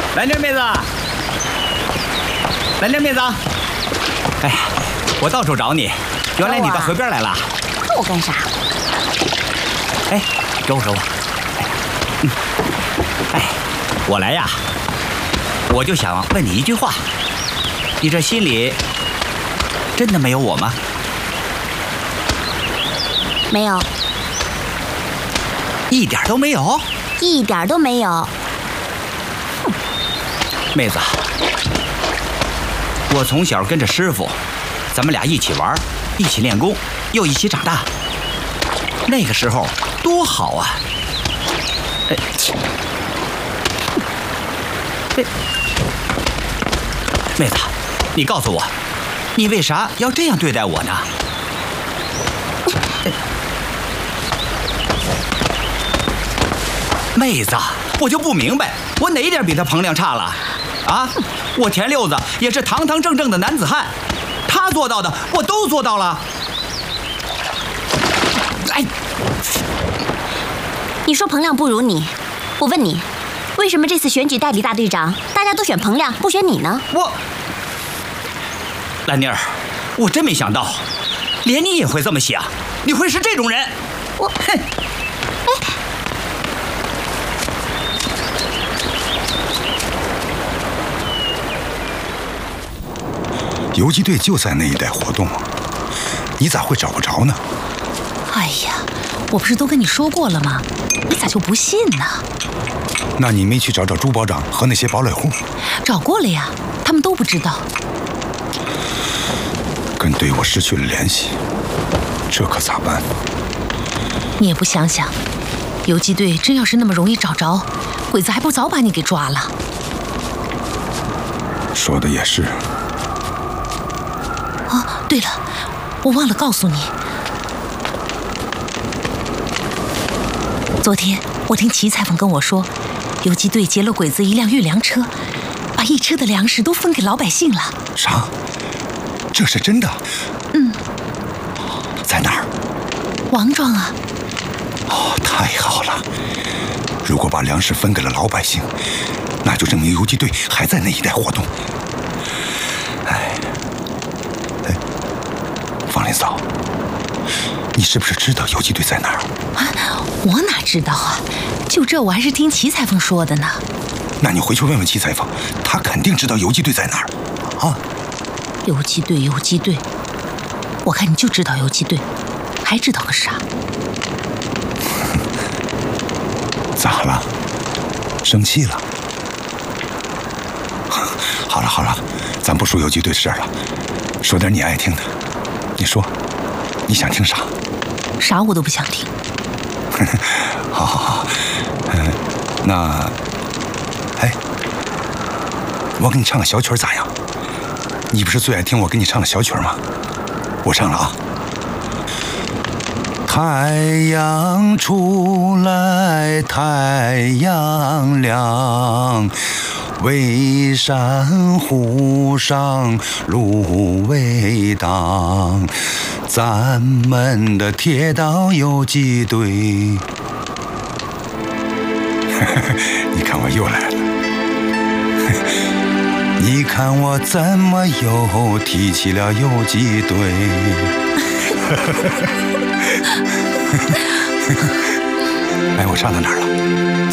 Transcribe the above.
兰妮妹子，兰妮妹子，哎，我到处找你，原来你到河边来了。 找我干啥？ 哎，给我。哎，我来呀，我就想问你一句话，你这心里真的没有我吗？ 没有， 一点都没有， 一点都没有。 妹子，我从小跟着师傅，咱们俩一起玩，一起练功，又一起长大。那个时候多好啊！妹子，你告诉我，你为啥要这样对待我呢？妹子，我就不明白，我哪一点比他彭亮差了？啊，我田六子也是堂堂正正的男子汉，他做到的我都做到了。哎， 你说彭亮不如你，我问你，为什么这次选举代理大队长，大家都选彭亮，不选你呢？ 兰妮儿，我真没想到，连你也会这么想，你会是这种人。 哼！ 游击队就在那一带活动，你咋会找不着呢？ 哎呀，我不是都跟你说过了吗？你咋就不信呢？ 那你没去找朱保长和那些堡垒户？ 找过了呀，他们都不知道。 跟队伍失去了联系，这可咋办？ 你也不想想，游击队真要是那么容易找着，鬼子还不早把你给抓了？ 说的也是。 哦，对了，我忘了告诉你，昨天我听齐裁缝跟我说，游击队劫了鬼子一辆运粮车，把一车的粮食都分给老百姓了。 啥？这是真的？ 嗯。 在哪儿？ 王庄啊。 哦，太好了！如果把粮食分给了老百姓，那就证明游击队还在那一带活动。哎，方林嫂，你是不是知道游击队在哪儿？ 啊，我哪知道啊？就这我还是听齐裁缝说的呢。 那你回去问问齐裁缝，他肯定知道游击队在哪儿。啊？ 游击队，游击队，我看你就知道游击队，还知道个啥？ 咋了？生气了？好了好了，咱不说游击队的事了，说点你爱听的。你说，你想听啥？ 啥我都不想听。 好好好，那，哎，我给你唱个小曲儿咋样？你不是最爱听我给你唱的小曲儿吗？我唱了啊。太阳出来，太阳亮，巍山湖上芦苇荡，咱们的铁道游击队。你看我又来了。你看我怎么又提起了游击队。哎，我唱到哪儿了？